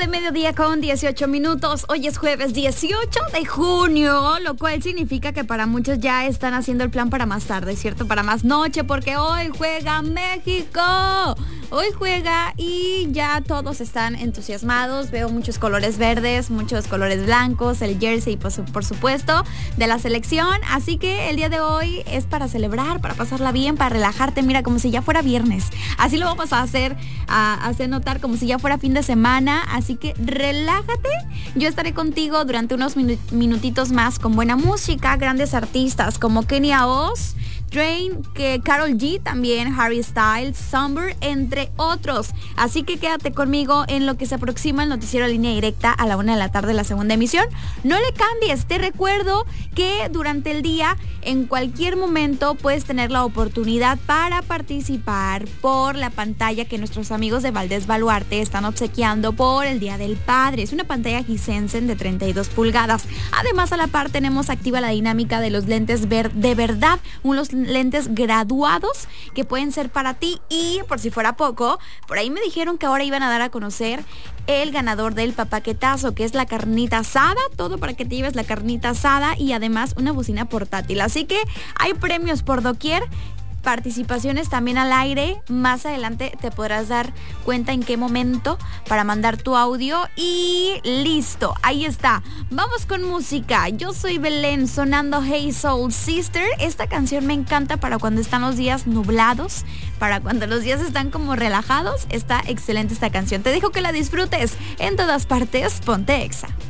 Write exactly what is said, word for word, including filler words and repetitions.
de mediodía con dieciocho minutos. Hoy es jueves dieciocho de junio, lo cual significa que para muchos ya están haciendo el plan para más tarde, ¿cierto? Para más noche, porque hoy juega México. Hoy juega y ya todos están entusiasmados. Veo muchos colores verdes, muchos colores blancos, el jersey, por, su, por supuesto, de la selección. Así que el día de hoy es para celebrar, para pasarla bien, para relajarte. Mira, como si ya fuera viernes. Así lo vamos a hacer, a hacer notar como si ya fuera fin de semana. Así que relájate. Yo estaré contigo durante unos minu- minutitos más con buena música, grandes artistas como Kenia Oz, Drain, que Karol G, también Harry Styles, Summer, entre otros. Así que quédate conmigo en lo que se aproxima el noticiero Línea Directa a la una de la tarde, la segunda emisión. No le cambies, te recuerdo que durante el día, en cualquier momento, puedes tener la oportunidad para participar por la pantalla que nuestros amigos de Valdés Baluarte están obsequiando por el Día del Padre. Es una pantalla Hisense de treinta y dos pulgadas. Además, a la par tenemos activa la dinámica de los lentes ver- de verdad, unos lentes graduados que pueden ser para ti. Y por si fuera poco, por ahí me dijeron que ahora iban a dar a conocer el ganador del papaquetazo, que es la carnita asada, todo para que te lleves la carnita asada y además una bocina portátil. Así que hay premios por doquier, participaciones también al aire. Más adelante te podrás dar cuenta en qué momento para mandar tu audio y listo, ahí está. Vamos con música. Yo soy Belén, sonando Hey Soul Sister. Esta canción me encanta para cuando están los días nublados, para cuando los días están como relajados. Está excelente esta canción. Te dejo que la disfrutes. En todas partes, ponte Exa.